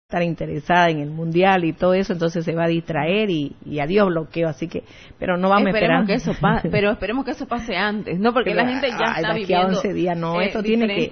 estar interesada en el mundial y todo eso, entonces se va a distraer y adiós bloqueo, así que, pero no vamos a esperar. Pero esperemos que eso pase antes, ¿no? Porque la gente ya está viviendo 11 días, no, esto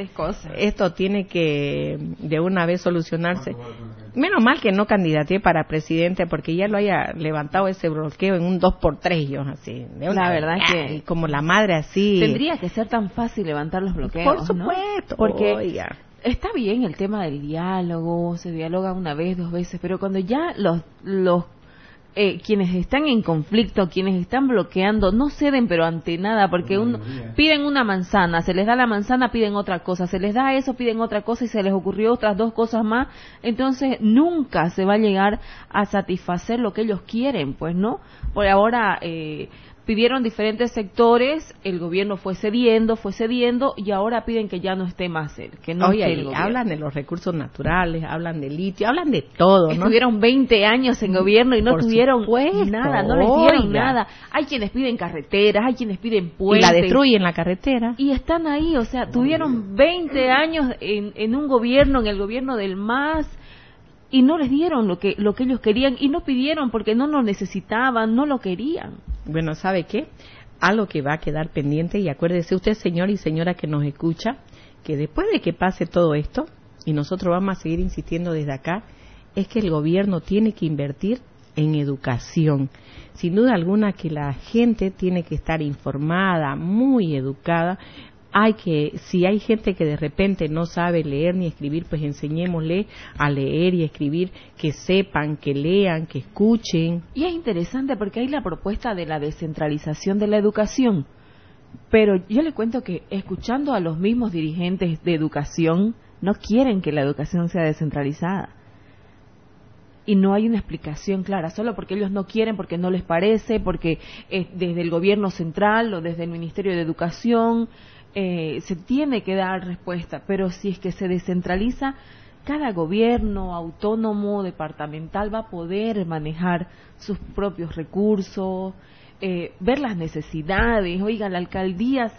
tiene que de una vez solucionarse. Menos mal que no candidateé para presidente, porque ya lo haya levantado ese bloqueo en un 2x3, yo así. La verdad es que como la madre así. Tendría que ser tan fácil levantar los bloqueos, por supuesto, ¿no? Porque está bien el tema del diálogo, se dialoga una vez, 2 veces, pero cuando ya los quienes están en conflicto, quienes están bloqueando, no ceden pero ante nada, porque piden una manzana, se les da la manzana, piden otra cosa, se les da eso, piden otra cosa y se les ocurrió otras 2 cosas más, entonces nunca se va a llegar a satisfacer lo que ellos quieren, pues, ¿no? Por ahora pidieron diferentes sectores, el gobierno fue cediendo y ahora piden que ya no esté más él, que no esté el gobierno. Hablan de los recursos naturales, hablan de litio, hablan de todo, ¿no? Estuvieron 20 años en gobierno y no tuvieron nada, no les dieron nada. Hay quienes piden carreteras, hay quienes piden puentes. Y la destruyen la carretera. Y están ahí, o sea, tuvieron 20 años en un gobierno, en el gobierno del MAS, y no les dieron lo que ellos querían y no pidieron porque no lo necesitaban, no lo querían. Bueno, ¿sabe qué? Algo que va a quedar pendiente, y acuérdese usted, señor y señora que nos escucha, que después de que pase todo esto, y nosotros vamos a seguir insistiendo desde acá, es que el gobierno tiene que invertir en educación. Sin duda alguna que la gente tiene que estar informada, muy educada. Si hay gente que de repente no sabe leer ni escribir, pues enseñémosle a leer y escribir, que sepan, que lean, que escuchen. Y es interesante porque hay la propuesta de la descentralización de la educación, pero yo le cuento que escuchando a los mismos dirigentes de educación, no quieren que la educación sea descentralizada. Y no hay una explicación clara, solo porque ellos no quieren, porque no les parece, porque desde el gobierno central o desde el Ministerio de Educación se tiene que dar respuesta, pero si es que se descentraliza, cada gobierno autónomo, departamental va a poder manejar sus propios recursos, ver las necesidades. Oiga, la alcaldía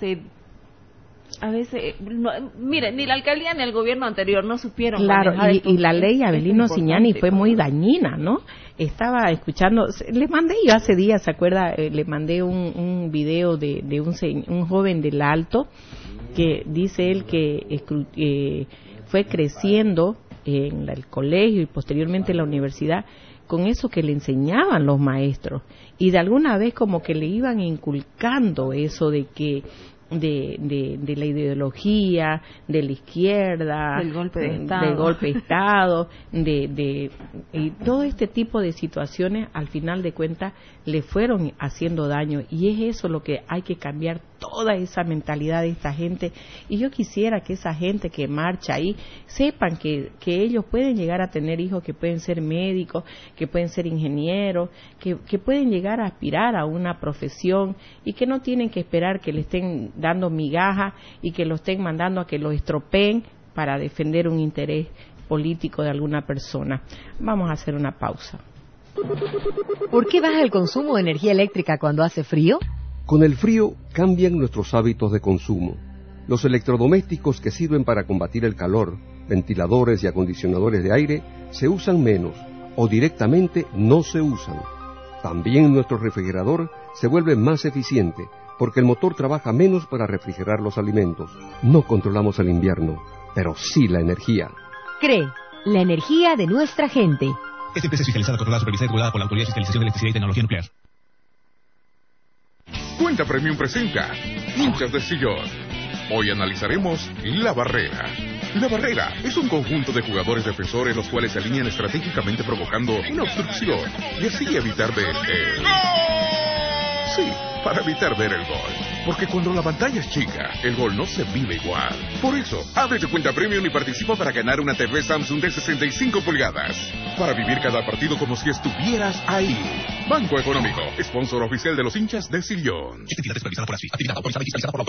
a veces, mire, ni la alcaldía ni el gobierno anterior no supieron manejar y la ley Avelino Siñani fue muy dañina, ¿no? Estaba escuchando, le mandé yo hace días, ¿se acuerda? Le mandé un video de un joven del Alto, que dice él que fue creciendo en el colegio y posteriormente en la universidad con eso que le enseñaban los maestros, y de alguna vez como que le iban inculcando eso de que de la ideología de la izquierda, del golpe de Estado, y todo este tipo de situaciones al final de cuentas le fueron haciendo daño, y es eso lo que hay que cambiar, toda esa mentalidad de esta gente. Y yo quisiera que esa gente que marcha ahí sepan que ellos pueden llegar a tener hijos que pueden ser médicos, que pueden ser ingenieros, que pueden llegar a aspirar a una profesión, y que no tienen que esperar que le estén dando migajas y que lo estén mandando a que lo estropeen para defender un interés político de alguna persona. Vamos a hacer una pausa. ¿Por qué baja el consumo de energía eléctrica cuando hace frío? Con el frío cambian nuestros hábitos de consumo. Los electrodomésticos que sirven para combatir el calor, ventiladores y acondicionadores de aire, se usan menos o directamente no se usan. También nuestro refrigerador se vuelve más eficiente porque el motor trabaja menos para refrigerar los alimentos. No controlamos el invierno, pero sí la energía. CRE, la energía de nuestra gente. Esta empresa es fiscalizada, controlada, supervisada y regulada por la Autoridad de Fiscalización de Electricidad y Tecnología Nuclear. Cuenta Premium presenta Hinchas de Sillón. Hoy analizaremos La Barrera. La Barrera es un conjunto de jugadores defensores los cuales se alinean estratégicamente provocando una obstrucción y así evitar ver el... Sí, para evitar ver el gol. Porque cuando la pantalla es chica, el gol no se vive igual. Por eso, abre tu cuenta Premium y participa para ganar una TV Samsung de 65 pulgadas. Para vivir cada partido como si estuvieras ahí. Banco Económico, sponsor oficial de los hinchas de Sillón. Esta entidad es supervisada por ASFI, actividad autorizada y fiscalizada por la